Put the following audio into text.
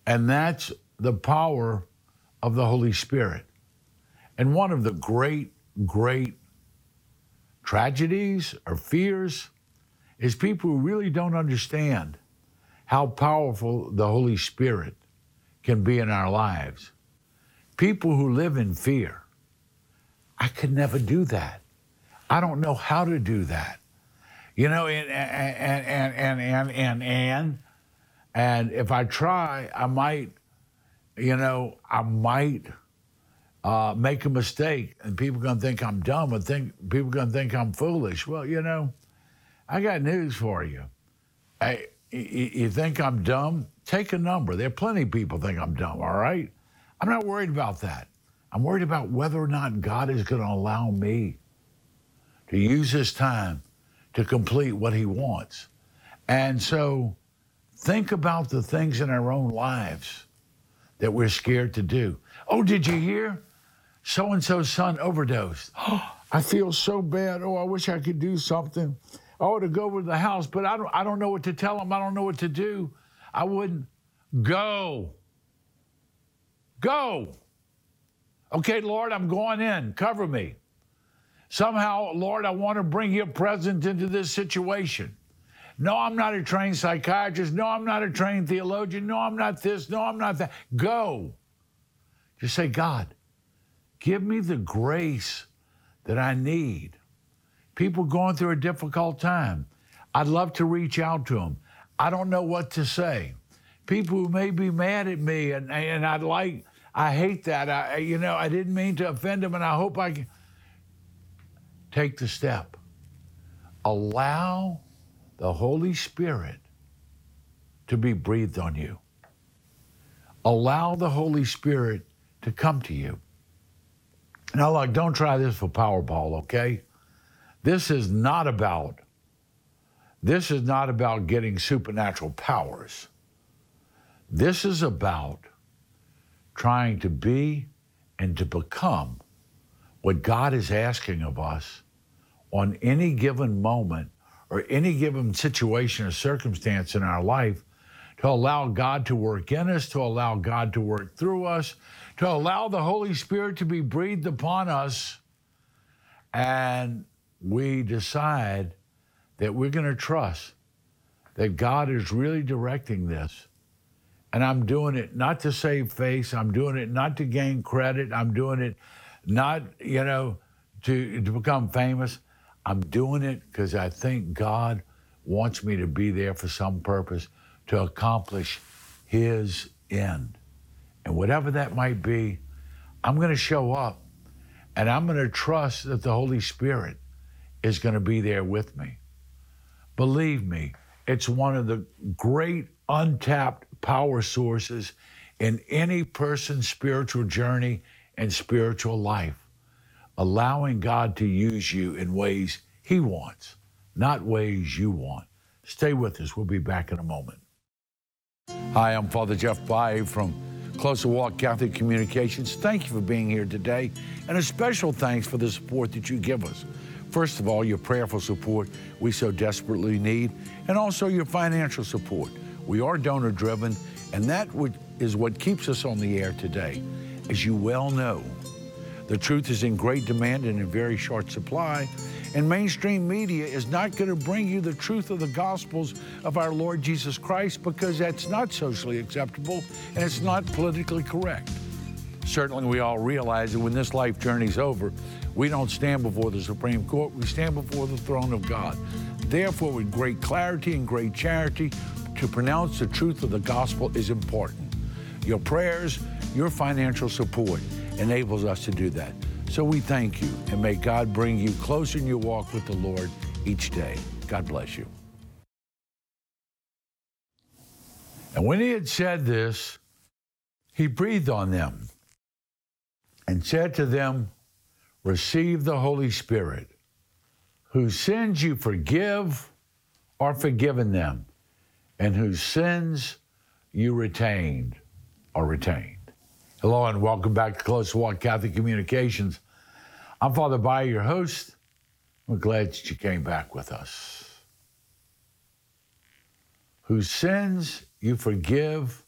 And that's the power of the Holy Spirit. And one of the great, great tragedies or fears is people who really don't understand how powerful the Holy Spirit can be in our lives. People who live in fear. I could never do that. I don't know how to do that. You know, and if I try, I might make a mistake, and people are going to think I'm dumb, and people are going to think I'm foolish. Well, you know, I got news for you. You think I'm dumb? Take a number. There are plenty of people think I'm dumb, all right? I'm not worried about that. I'm worried about whether or not God is going to allow me to use this time to complete what he wants. And so think about the things in our own lives that we're scared to do. Oh, did you hear? So-and-so's son overdosed. Oh, I feel so bad. Oh, I wish I could do something. I ought to go over to the house, but I don't know what to tell him. I don't know what to do. I wouldn't. Go. Go. Okay, Lord, I'm going in. Cover me. Somehow, Lord, I want to bring your presence into this situation. No, I'm not a trained psychiatrist. No, I'm not a trained theologian. No, I'm not this. No, I'm not that. Go. Just say, God, give me the grace that I need. People going through a difficult time. I'd love to reach out to them. I don't know what to say. People who may be mad at me, and I hate that. I didn't mean to offend them, and I hope I can. Take the step. Allow the Holy Spirit to be breathed on you. Allow the Holy Spirit to come to you. Now, look, don't try this for Powerball, okay? This is not about getting supernatural powers. This is about trying to be and to become what God is asking of us on any given moment or any given situation or circumstance in our life, to allow God to work in us, to allow God to work through us, to allow the Holy Spirit to be breathed upon us, and we decide that we're going to trust that God is really directing this. And I'm doing it not to save face. I'm doing it not to gain credit. I'm doing it not, to become famous. I'm doing it because I think God wants me to be there for some purpose to accomplish his end. And whatever that might be, I'm going to show up, and I'm going to trust that the Holy Spirit is going to be there with me. Believe me, it's one of the great untapped power sources in any person's spiritual journey and spiritual life. Allowing God to use you in ways he wants, not ways you want. Stay with us. We'll be back in a moment. Hi, I'm Father Jeff Baye from Closer Walk Catholic Communications. Thank you for being here today, and a special thanks for the support that you give us. First of all, your prayerful support we so desperately need, and also your financial support. We are donor-driven, and that is what keeps us on the air today. As you well know, the truth is in great demand and in very short supply, and mainstream media is not going to bring you the truth of the Gospels of our Lord Jesus Christ, because that's not socially acceptable and it's not politically correct. Certainly we all realize that when this life journey's over, we don't stand before the Supreme Court, we stand before the throne of God. Therefore, with great clarity and great charity, to pronounce the truth of the gospel is important. Your prayers, your financial support enables us to do that. So we thank you, and may God bring you closer in your walk with the Lord each day. God bless you. And when he had said this, he breathed on them and said to them, receive the Holy Spirit. Whose sins you forgive are forgiven them, and whose sins you retained are retained. Hello and welcome back to Close Walk Catholic Communications. I'm Father Baye, your host. We're glad that you came back with us. Whose sins you forgive